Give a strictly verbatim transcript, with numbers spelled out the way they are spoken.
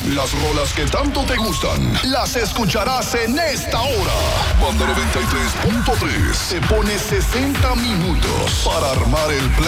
Las rolas que tanto te gustan, las escucharás en esta hora. Banda noventa y tres punto tres se pone sesenta minutos para armar el